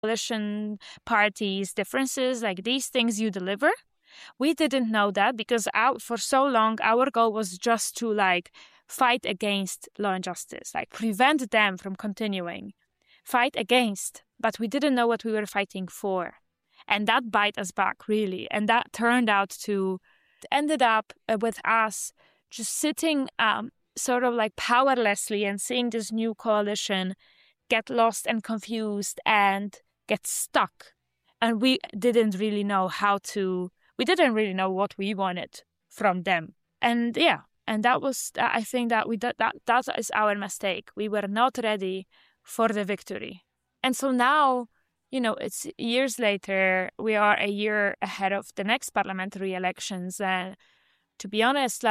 coalition parties differences, like these things you deliver. We didn't know that because for so long, our goal was just to like fight against Law and Justice, like prevent them from continuing, fight against, but we didn't know what we were fighting for. And that bite us back, really. And that ended up with us just sitting sort of like powerlessly and seeing this new coalition get lost and confused and get stuck. And we didn't really know what we wanted from them. And that was, I think that that is our mistake. We were not ready for the victory. And so now, it's years later, we are a year ahead of the next parliamentary elections. And to be honest,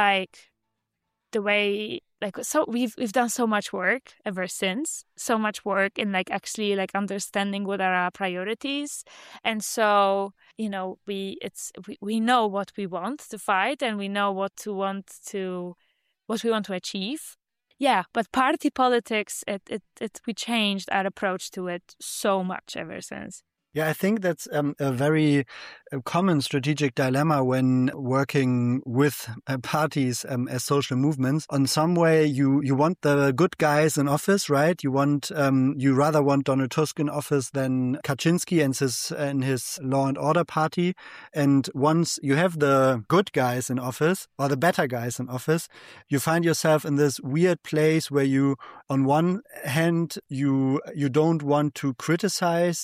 we've done so much work ever since, so much work in actually understanding what are our priorities. And so, we know what we want to fight, and we know what we want to achieve. Yeah, but party politics, we changed our approach to it so much ever since. Yeah, I think that's a very common strategic dilemma when working with parties as social movements. On some way, you want the good guys in office, right? You rather want Donald Tusk in office than Kaczynski and his Law and Order party. And once you have the good guys in office or the better guys in office, you find yourself in this weird place where you, on one hand, you don't want to criticize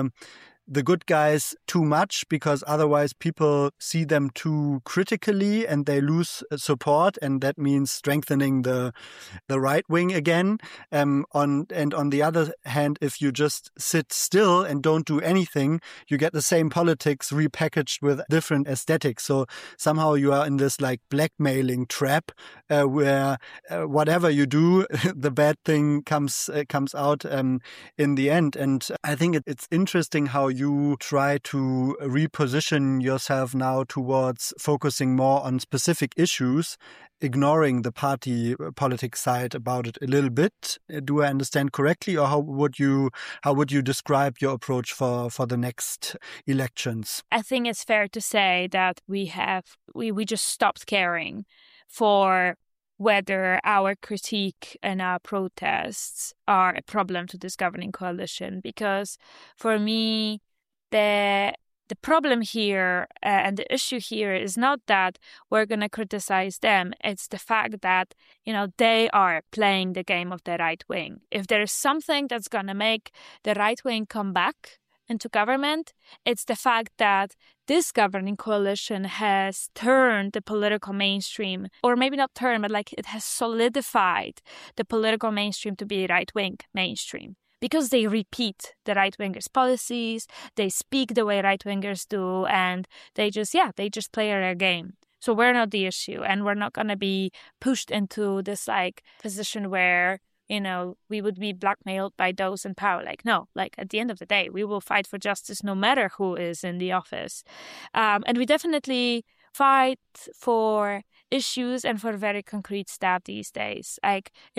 the good guys too much, because otherwise people see them too critically and they lose support, and that means strengthening the right wing again. On the other hand, if you just sit still and don't do anything, you get the same politics repackaged with different aesthetics. So somehow you are in this blackmailing trap where whatever you do, the bad thing comes out in the end. And I think it's interesting how you try to reposition yourself now towards focusing more on specific issues, ignoring the party politics side about it a little bit. Do I understand correctly, or how would you describe your approach for the next elections? I think it's fair to say that we just stopped caring for whether our critique and our protests are a problem to this governing coalition. Because for me, the problem here and the issue here is not that we're going to criticize them. It's the fact that, they are playing the game of the right wing. If there is something that's going to make the right wing come back into government, it's the fact that this governing coalition has turned the political mainstream, or maybe not turned, but it has solidified the political mainstream to be right-wing mainstream. Because they repeat the right-wingers' policies, they speak the way right-wingers do, and they just play their game. So we're not the issue, and we're not going to be pushed into this position where we would be blackmailed by those in power. No, at the end of the day, we will fight for justice no matter who is in the office. And we definitely fight for issues and for very concrete stuff these days. In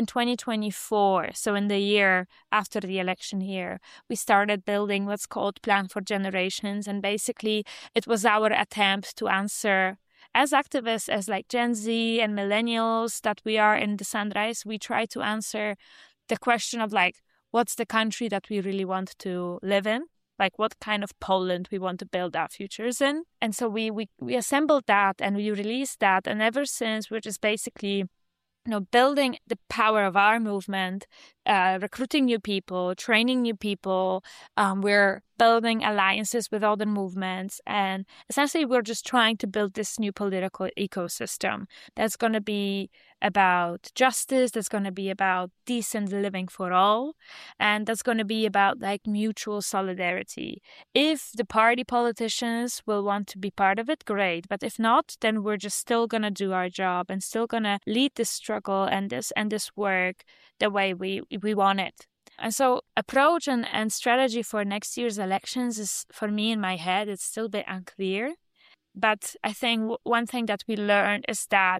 2024, so in the year after the election here, we started building what's called Plan for Generations. And basically, it was our attempt to answer, as activists, as Gen Z and millennials that we are in the Sunrise, we try to answer the question of what's the country that we really want to live in? What kind of Poland we want to build our futures in. And so we assembled that and we released that. And ever since, we're just basically building the power of our movement, recruiting new people, training new people. We're building alliances with other movements. And essentially, we're just trying to build this new political ecosystem that's going to be about justice, that's going to be about decent living for all, and that's going to be about mutual solidarity. If the party politicians will want to be part of it, great. But if not, then we're just still going to do our job and still going to lead this struggle and this work the way we want it. And so approach and strategy for next year's elections is, for me in my head, it's still a bit unclear. But I think one thing that we learned is that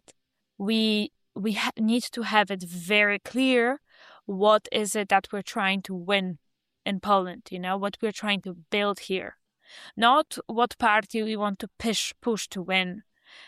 we need to have it very clear what is it that we're trying to win in Poland, what we're trying to build here, not what party we want to push to win.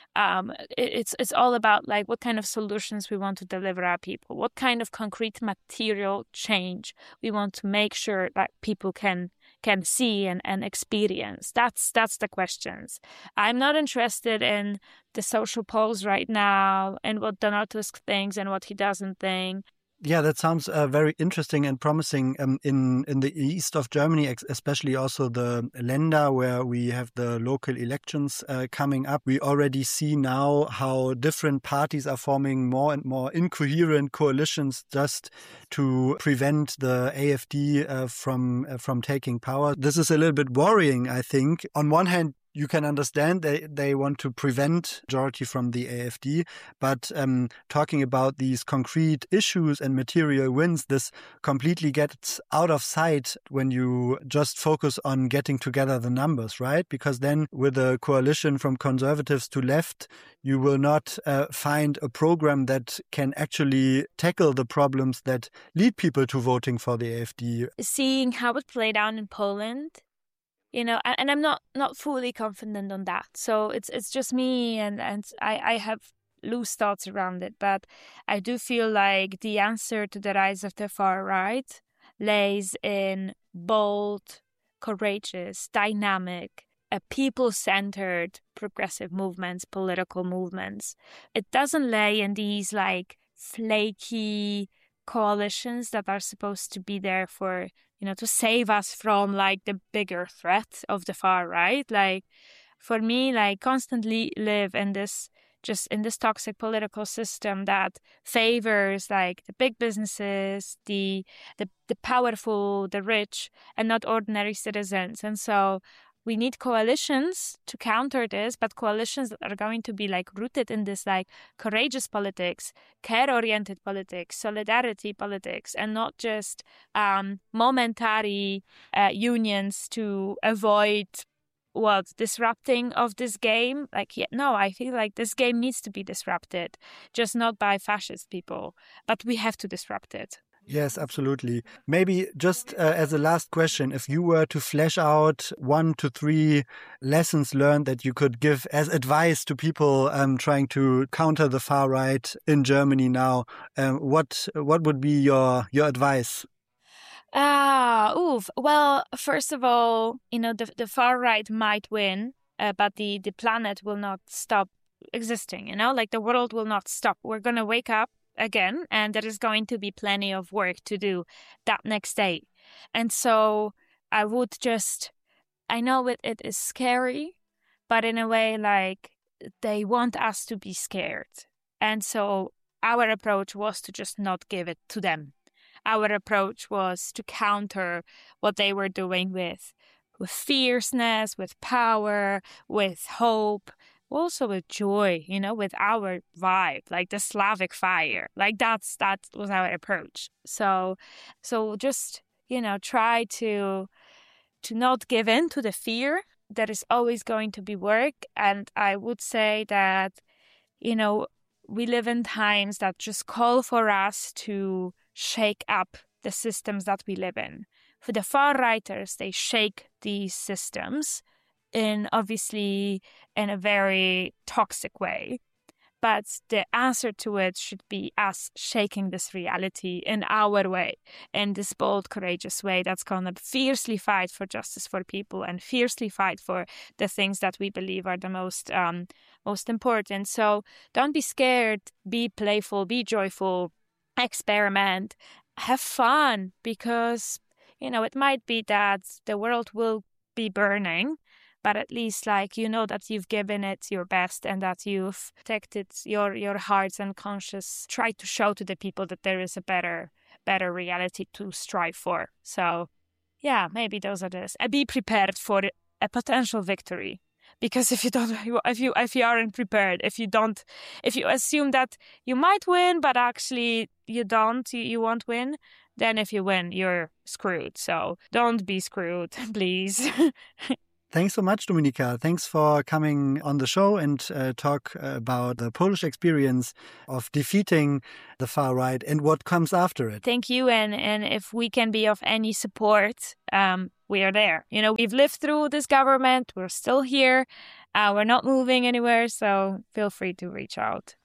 It's all about like what kind of solutions we want to deliver our people, what kind of concrete material change we want to make sure that people can see and experience. That's the questions. I'm not interested in the social polls right now and what Donald Tusk thinks and what he doesn't think. Yeah, that sounds very interesting and promising. In the east of Germany, especially also the Länder where we have the local elections coming up, we already see now how different parties are forming more and more incoherent coalitions just to prevent the AfD from taking power. This is a little bit worrying, I think. On one hand, you can understand they want to prevent majority from the AfD, but talking about these concrete issues and material wins, this completely gets out of sight when you just focus on getting together the numbers, right? Because then with a coalition from conservatives to left, you will not find a program that can actually tackle the problems that lead people to voting for the AfD. Seeing how it played out in Poland, and I'm not fully confident on that. So it's just me, and I have loose thoughts around it. But I do feel like the answer to the rise of the far right lays in bold, courageous, dynamic, people-centered progressive movements, political movements. It doesn't lay in these like flaky coalitions that are supposed to be there for to save us from like the bigger threat of the far right. Like for me, like constantly live in this toxic political system that favors like the big businesses, the powerful, the rich, and not ordinary citizens. And so we need coalitions to counter this, but coalitions that are going to be like rooted in this like courageous politics, care-oriented politics, solidarity politics, and not just momentary unions to avoid disrupting of this game. I feel like this game needs to be disrupted, just not by fascist people, but we have to disrupt it. Yes, absolutely. Maybe just as a last question, if you were to flesh out 1 to 3 lessons learned that you could give as advice to people trying to counter the far right in Germany now, what would be your advice? Well, first of all, the far right might win, but the planet will not stop existing. Like the world will not stop. We're gonna wake up again, and there is going to be plenty of work to do that next day. And so I would I know it is scary, but in a way, like they want us to be scared. And so our approach was to just not give it to them. Our approach was to counter what they were doing with fierceness, with power, with hope, also with joy, with our vibe, like the Slavic fire. Like that was our approach. So just, try to not give in to the fear. There is always going to be work. And I would say that, we live in times that just call for us to shake up the systems that we live in. For the far-righters, they shake these systems obviously in a very toxic way. But the answer to it should be us shaking this reality in our way, in this bold, courageous way that's going to fiercely fight for justice for people and fiercely fight for the things that we believe are the most important. So don't be scared, be playful, be joyful, experiment, have fun, because, it might be that the world will be burning, but at least that you've given it your best and that you've protected your hearts and conscience, try to show to the people that there is a better reality to strive for. So yeah, maybe those are this. Be prepared for a potential victory. Because if you aren't prepared, if you assume that you might win, but actually you won't win, then if you win, you're screwed. So don't be screwed, please. Thanks so much, Dominika. Thanks for coming on the show and talk about the Polish experience of defeating the far right and what comes after it. Thank you. And if we can be of any support, we are there. We've lived through this government. We're still here. We're not moving anywhere. So feel free to reach out.